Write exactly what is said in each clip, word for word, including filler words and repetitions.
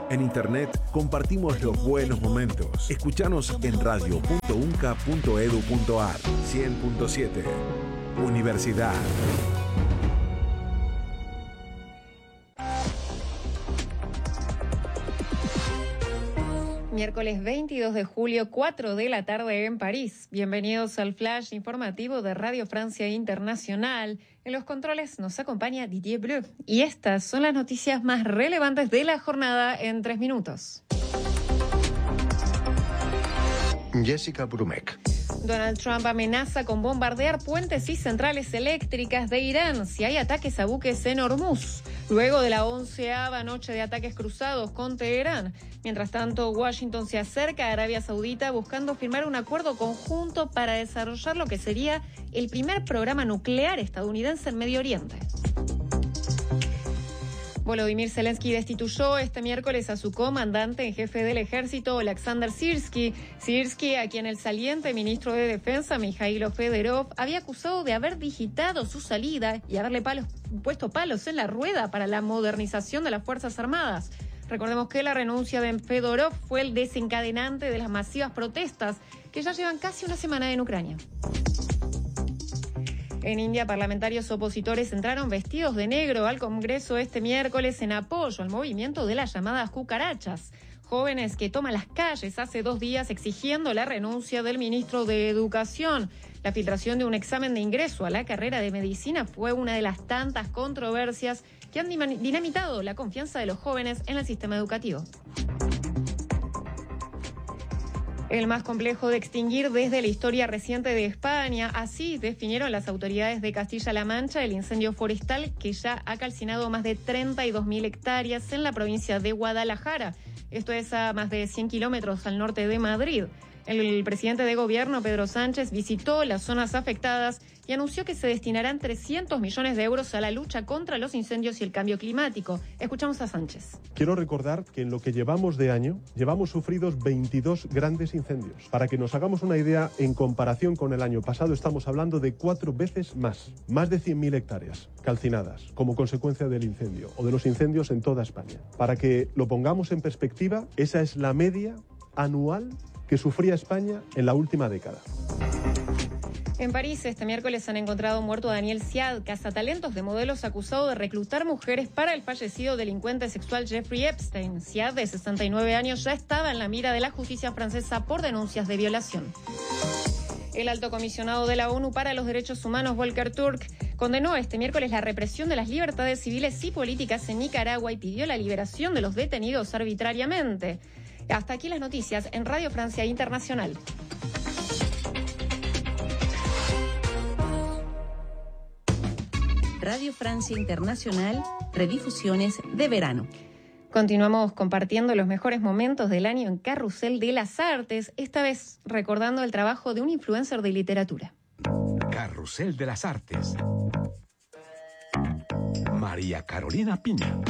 En internet compartimos los buenos momentos. Escuchanos en radio punto unca punto edu punto ar. cien punto siete. Universidad. Miércoles veintidós de julio, cuatro de la tarde en París. Bienvenidos al flash informativo de Radio Francia Internacional. En los controles nos acompaña Didier Bleu. Y estas son las noticias más relevantes de la jornada en tres minutos. Jessica Brumek. Donald Trump amenaza con bombardear puentes y centrales eléctricas de Irán si hay ataques a buques en Hormuz, luego de la onceava noche de ataques cruzados con Teherán. Mientras tanto, Washington se acerca a Arabia Saudita buscando firmar un acuerdo conjunto para desarrollar lo que sería el primer programa nuclear estadounidense en Medio Oriente. Volodymyr Zelensky destituyó este miércoles a su comandante en jefe del ejército, Oleksandr Syrskyi. Syrskyi, a quien el saliente ministro de Defensa, Mikhailo Fedorov, había acusado de haber digitado su salida y haberle palos, puesto palos en la rueda para la modernización de las Fuerzas Armadas. Recordemos que la renuncia de Fedorov fue el desencadenante de las masivas protestas que ya llevan casi una semana en Ucrania. En India, parlamentarios opositores entraron vestidos de negro al Congreso este miércoles en apoyo al movimiento de las llamadas cucarachas. Jóvenes que toman las calles hace dos días exigiendo la renuncia del ministro de Educación. La filtración de un examen de ingreso a la carrera de medicina fue una de las tantas controversias que han dinamitado la confianza de los jóvenes en el sistema educativo. El más complejo de extinguir desde la historia reciente de España, así definieron las autoridades de Castilla-La Mancha el incendio forestal que ya ha calcinado más de treinta y dos mil hectáreas en la provincia de Guadalajara. Esto es a más de cien kilómetros al norte de Madrid. El presidente de gobierno, Pedro Sánchez, visitó las zonas afectadas y anunció que se destinarán trescientos millones de euros a la lucha contra los incendios y el cambio climático. Escuchamos a Sánchez. Quiero recordar que en lo que llevamos de año, llevamos sufridos veintidós grandes incendios. Para que nos hagamos una idea, en comparación con el año pasado, estamos hablando de cuatro veces más. Más de cien mil hectáreas calcinadas como consecuencia del incendio o de los incendios en toda España. Para que lo pongamos en perspectiva, esa es la media anual que sufría España en la última década. En París, este miércoles han encontrado muerto a Daniel Siad, cazatalentos de modelos acusado de reclutar mujeres para el fallecido delincuente sexual Jeffrey Epstein. Siad, de sesenta y nueve años, ya estaba en la mira de la justicia francesa por denuncias de violación. El alto comisionado de la ONU para los Derechos Humanos, Volker Turk, condenó este miércoles la represión de las libertades civiles y políticas en Nicaragua y pidió la liberación de los detenidos arbitrariamente. Hasta aquí las noticias en Radio Francia Internacional. Radio Francia Internacional, redifusiones de verano. Continuamos compartiendo los mejores momentos del año en Carrusel de las Artes, esta vez recordando el trabajo de un influencer de literatura. Carrusel de las Artes. María Carolina Piña.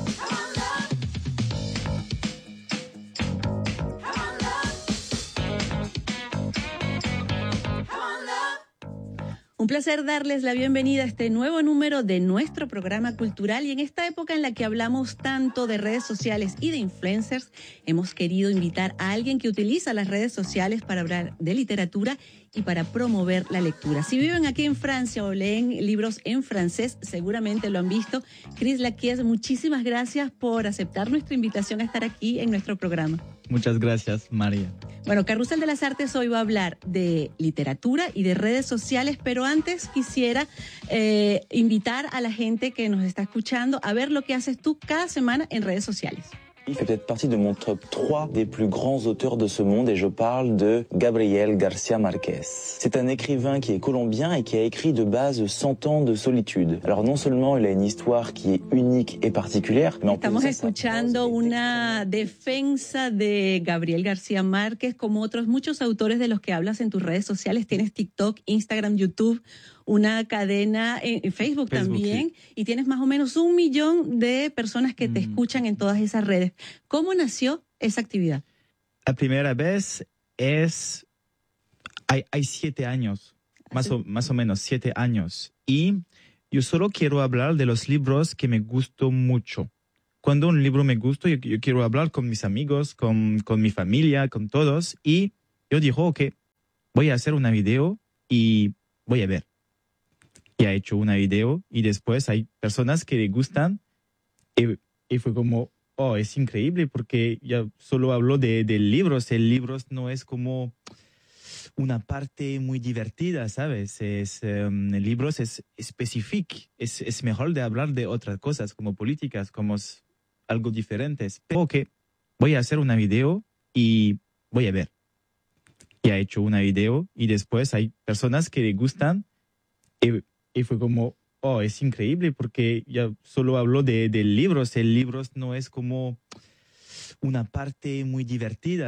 Un placer darles la bienvenida a este nuevo número de nuestro programa cultural, y en esta época en la que hablamos tanto de redes sociales y de influencers, hemos querido invitar a alguien que utiliza las redes sociales para hablar de literatura y para promover la lectura. Si viven aquí en Francia o leen libros en francés, seguramente lo han visto. Chris Laquies, muchísimas gracias por aceptar nuestra invitación a estar aquí en nuestro programa. Muchas gracias, María. Bueno, Carrusel de las Artes hoy va a hablar de literatura y de redes sociales, pero antes quisiera eh, invitar a la gente que nos está escuchando a ver lo que haces tú cada semana en redes sociales. Il fait peut-être partie de mon top trois des plus grands auteurs de ce monde et je parle de Gabriel García Márquez. C'est un écrivain qui est colombien et qui a écrit de base Cent ans de solitude. Alors non seulement il a une histoire qui est unique et particulière, mais en plus Estamos de ça, escuchando una defensa de Gabriel García Márquez, como otros muchos autores de los que hablas en tus redes sociales. Tienes TikTok, Instagram, YouTube, una cadena en Facebook, Facebook también, sí. Y tienes más o menos un millón de personas que mm. te escuchan en todas esas redes. ¿Cómo nació esa actividad? La primera vez es... Hay, hay siete años, más o, más o menos siete años. Y yo solo quiero hablar de los libros que me gustó mucho. cuando un libro me gusta, yo, yo quiero hablar con mis amigos, con, con mi familia, con todos. Y yo digo, ok, voy a hacer una video y voy a ver. Y ha hecho una video y después hay personas que le gustan. Y, y fue como, oh, es increíble porque ya solo hablo de, de libros. El libro no es como una parte muy divertida, ¿sabes? Es, um, el libro es específico. Es, es mejor de hablar de otras cosas como políticas, como algo diferentes. Pero ok, voy a hacer una video y voy a ver. Y ha hecho una video y después hay personas que le gustan. Y, y fue como, oh, es increíble porque ya solo hablo de, de libros. El libro no es como una parte muy divertida.